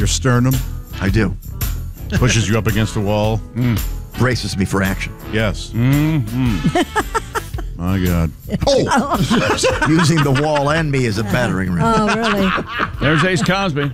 your sternum. I do. Pushes you up against the wall. Braces me for action. Yes. My God. Oh! Using the wall and me as a battering ram. Oh, really? There's Ace Cosby.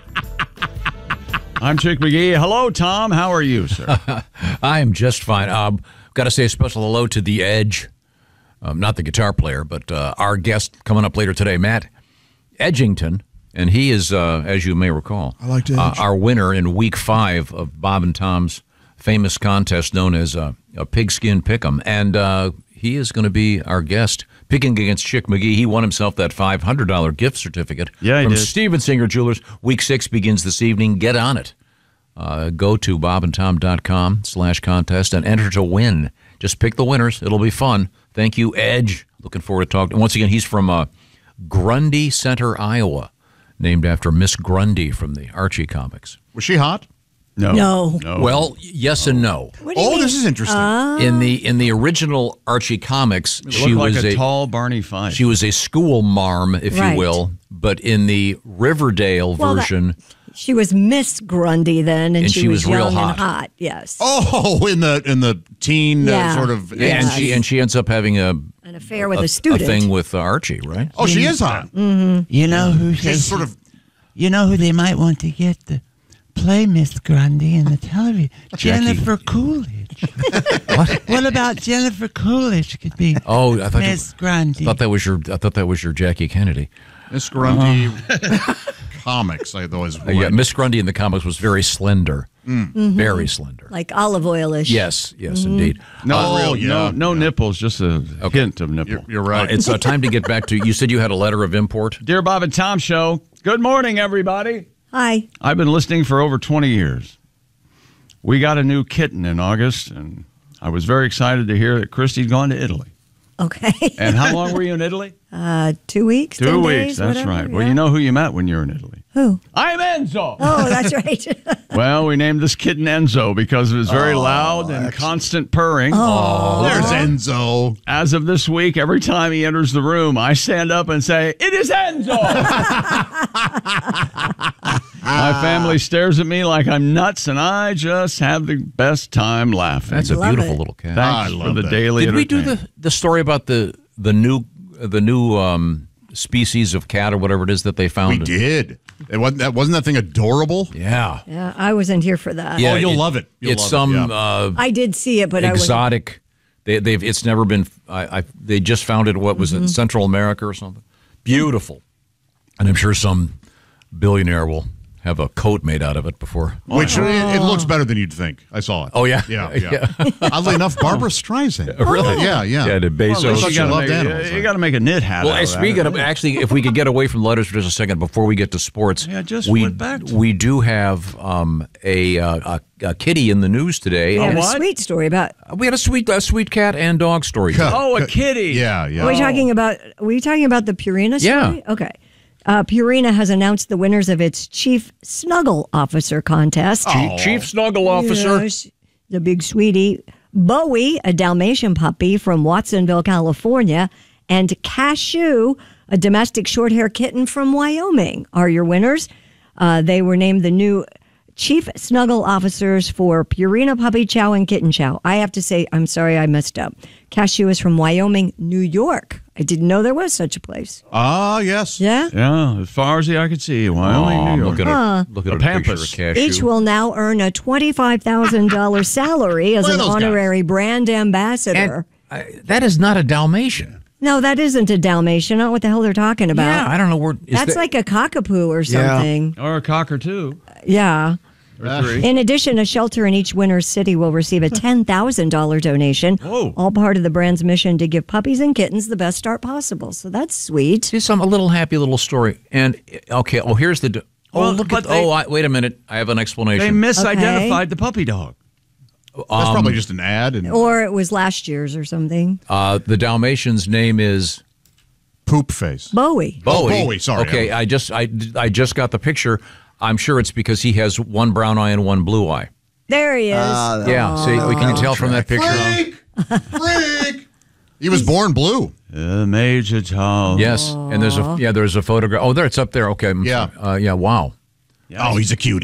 I'm Chick McGee. Hello, Tom. How are you, sir? I am just fine. Got to say a special hello to The Edge. Not the guitar player, but our guest coming up later today, Matt Edgington. And he is, as you may recall, I like to edge. Our winner in Week 5 of Bob and Tom's famous contest known as a Pigskin Pick'em. And he is going to be our guest picking against Chick McGee. He won himself that $500 gift certificate from Steven Singer Jewelers. Week 6 begins this evening. Get on it. Go to bobandtom.com/contest and enter to win. Just pick the winners. It'll be fun. Thank you, Edge. Looking forward to talking. Once again, he's from Grundy Center, Iowa, named after Miss Grundy from the Archie comics. Was she hot? No. Well, yes and no. What do you mean? This is interesting. In the original Archie comics, She looked like a tall Barney Fife. She was a school marm, if you will. But in the Riverdale version, she was Miss Grundy then, and she was real young hot. and hot. Yes. Oh, in the teen sort of. Yeah. and she ends up having An affair with a student. a thing with Archie, right? Oh, she is hot. You know who She's sort of. You know who they might want to get to play Miss Grundy in the television? Jennifer Coolidge. What about Jennifer Coolidge could be Miss Grundy? I thought that was your Jackie Kennedy. Miss Grundy comics. I always. Miss Grundy in the comics was very slender, very slender. Like olive oilish. Yes, indeed. No nipples, just a hint of nipple. You're right. It's time to get back to. You said you had a letter of import. Dear Bob and Tom Show, good morning, everybody. Hi. I've been listening for over 20 years. We got a new kitten in August, and I was very excited to hear that Christy'd gone to Italy. Okay. And how long were you in Italy? 2 weeks. 2 10 weeks, days, that's whatever, right. Well, yeah. you know who you met when you were in Italy. Who? I'm Enzo. Oh, that's right. Well, we named this kitten Enzo because it was very loud and constant purring. There's Enzo. As of this week, every time he enters the room, I stand up and say, "It is Enzo." My family stares at me like I'm nuts, and I just have the best time laughing. That's a beautiful little cat. Thanks for the daily Did we do entertainment. the story about the new species of cat or whatever it is that they found? We did. Wasn't that thing adorable? Yeah. Yeah, I wasn't here for that. Yeah, you'll love it. It's love it, I did see it, but exotic. It's never been. They just found it. What was it? Central America or something? Beautiful, and I'm sure some billionaire will have a coat made out of it before. Which it looks better than you'd think. I saw it. Oh yeah, yeah. Oddly enough, Barbara Streisand. Really? Yeah. Yeah, the Bezos. She loved animals. You got to make a knit hat. Well, out of speaking that. of, actually, if we could get away from letters for just a second before we get to sports, we do have a kitty in the news today. We had a sweet story about. We had a sweet cat and dog story. Oh, a kitty. Yeah. Are we talking about the Purina story? Yeah. Okay. Purina has announced the winners of its Chief Snuggle Officer contest. Chief Snuggle Officer. Yes, the big sweetie. Bowie, a Dalmatian puppy from Watsonville, California, and Cashew, a domestic short-hair kitten from Wyoming, are your winners. They were named the new Chief Snuggle Officers for Purina Puppy Chow and Kitten Chow. I have to say, I'm sorry I messed up. Cashew is from Wyoming, New York. I didn't know there was such a place. Ah, yes. Yeah? Yeah, as far as the eye could see, Wyoming, New York. Look at a picture of Cashew. Each will now earn a $25,000 salary as an honorary brand ambassador. And, that is not a Dalmatian. No, that isn't a Dalmatian. I don't know what the hell they're talking about. Yeah, I don't know where. That's like a cockapoo or something. Or a cockatoo. Yeah. Or three. In addition, a shelter in each winner's city will receive a $10,000 donation. Whoa. All part of the brand's mission to give puppies and kittens the best start possible. So that's sweet. Just a little happy little story. And okay, here's the. Wait a minute. I have an explanation. They misidentified the puppy dog. That's probably just an ad. Or it was last year's or something. The Dalmatian's name is Poop Face. Bowie. Bowie, sorry. Okay, I just got the picture. I'm sure it's because he has one brown eye and one blue eye. There he is. Yeah, see, we can tell from that picture. Freak! He was born blue. Major Tom. Yes, and there's a photograph. Oh, there, it's up there. Okay. Yeah. Wow. Oh, he's a cutie.